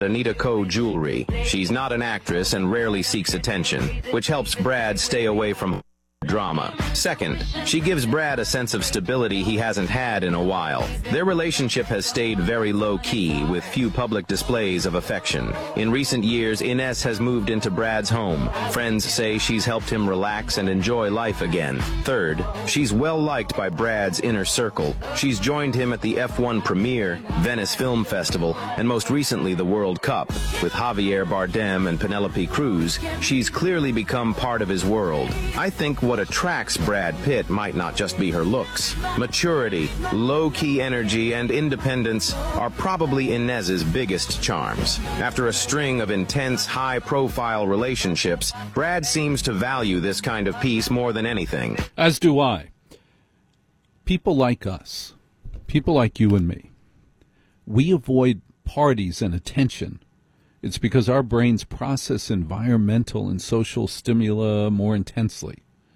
Anita Ko jewelry. She's not an actress and rarely seeks attention, which helps Brad stay away from drama. Second, she gives Brad a sense of stability he hasn't had in a while. Their relationship has stayed very low-key, with few public displays of affection. In recent years, Ines has moved into Brad's home. Friends say she's helped him relax and enjoy life again. Third, she's well-liked by Brad's inner circle. She's joined him at the F1 premiere, Venice Film Festival, and most recently the World Cup. With Javier Bardem and Penelope Cruz, she's clearly become part of his world. I think what attracts Brad Pitt might not just be her looks. Maturity, low-key energy, and independence are probably Inez's biggest charms. After a string of intense, high-profile relationships, Brad seems to value this kind of peace more than anything. As do I. People like us, people like you and me, we avoid parties and attention. It's because our brains process environmental and social stimuli more intensely,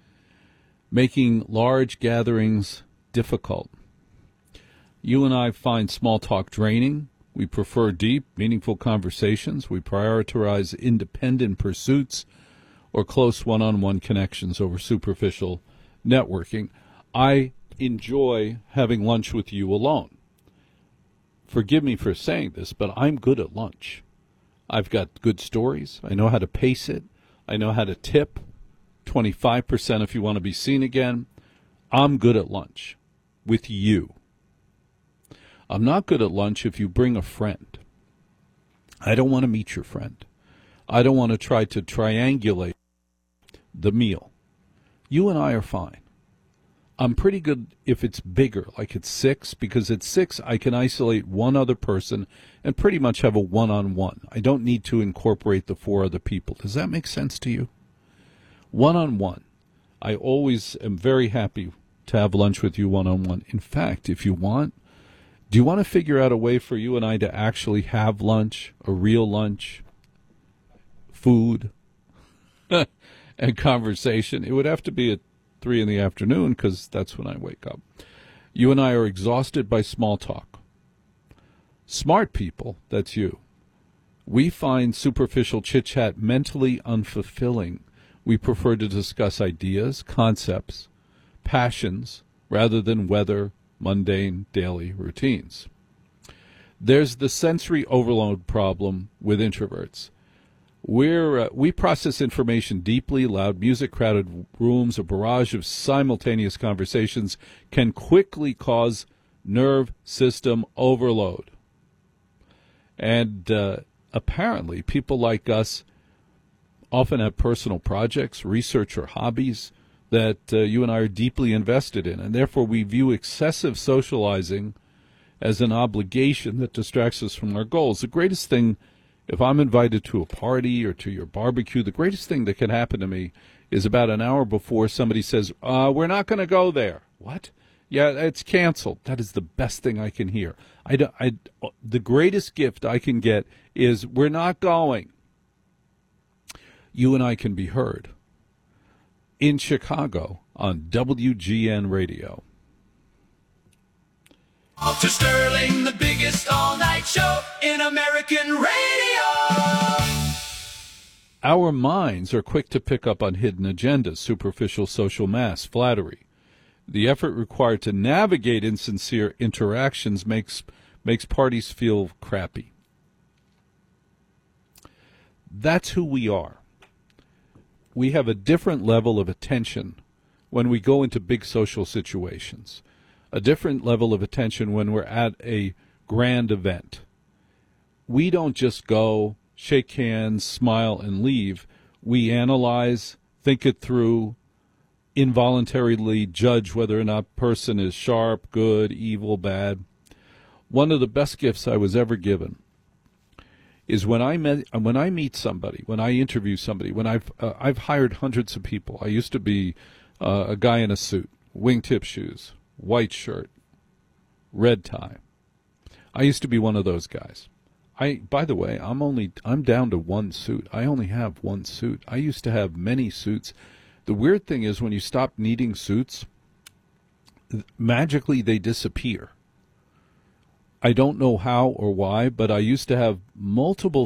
making large gatherings difficult. You and I find small talk draining. We prefer deep, meaningful conversations. We prioritize independent pursuits or close one-on-one connections over superficial networking. I enjoy having lunch with you alone. Forgive me for saying this, but I'm good at lunch. I've got good stories. I know how to pace it. I know how to tip. 25% if you want to be seen again. I'm good at lunch with you. I'm not good at lunch if you bring a friend. I don't want to meet your friend. I don't want to try to triangulate the meal. You and I are fine. I'm pretty good if it's bigger, like it's 6, because at 6 I can isolate one other person and pretty much have a one-on-one. I don't need to incorporate the 4 other people. Does that make sense to you? One-on-one. I always am very happy to have lunch with you one-on-one. In fact, if you want, do you want to figure out a way for you and I to actually have lunch, a real lunch, food, and conversation? It would have to be at 3 in the afternoon because that's when I wake up. You and I are exhausted by small talk. Smart people, that's you. We find superficial chit-chat mentally unfulfilling. We prefer to discuss ideas, concepts, passions, rather than weather, mundane, daily routines. There's the sensory overload problem with introverts. We process information deeply. Loud music, crowded rooms, a barrage of simultaneous conversations can quickly cause nerve system overload. And apparently people like us often have personal projects, research, or hobbies that you and I are deeply invested in, and therefore we view excessive socializing as an obligation that distracts us from our goals. The greatest thing, if I'm invited to a party or to your barbecue, the greatest thing that can happen to me is about an hour before somebody says, we're not going to go there. What? Yeah, it's canceled. That is the best thing I can hear. The greatest gift I can get is, we're not going. You and I can be heard in Chicago on WGN Radio. To Sterling, the biggest all-night show in American radio. Our minds are quick to pick up on hidden agendas, superficial social mass, flattery. The effort required to navigate insincere interactions makes parties feel crappy. That's who we are. We have a different level of attention when we go into big social situations, a different level of attention when we're at a grand event. We don't just go, shake hands, smile, and leave. We analyze, think it through, involuntarily judge whether or not a person is sharp, good, evil, bad. One of the best gifts I was ever given is when I meet somebody, when I interview somebody, when I've hired hundreds of people. I used to be a guy in a suit, wingtip shoes, white shirt, red tie. I used to be one of those guys. By the way, I'm down to one suit. I only have one suit. I used to have many suits. The weird thing is, when you stop needing suits, magically they disappear. I don't know how or why, but I used to have multiple